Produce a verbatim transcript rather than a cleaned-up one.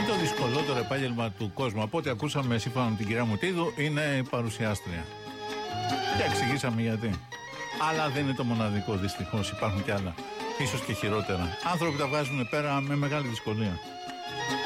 Είναι το δυσκολότερο επάγγελμα του κόσμου. Από ό,τι ακούσαμε σύμφωνα με την κυρία Μουτίδου, είναι παρουσιάστρια. Και εξηγήσαμε γιατί. Αλλά δεν είναι το μοναδικό, δυστυχώς. Υπάρχουν κι άλλα. Ίσως και χειρότερα. Άνθρωποι τα βγάζουν πέρα με μεγάλη δυσκολία.